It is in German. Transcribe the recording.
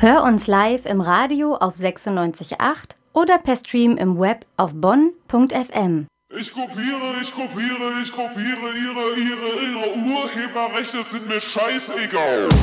Hör uns live im Radio auf 96.8 oder per Stream im Web auf bonn.fm. Ich kopiere, ihre Urheberrechte sind mir scheißegal.